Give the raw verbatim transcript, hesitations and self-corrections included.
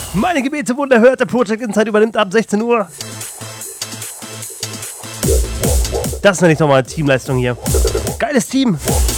Meine Gebete wurden erhört. Der Project Insight übernimmt ab sechzehn Uhr. Das nenne ich doch mal Teamleistung hier. Geiles Team.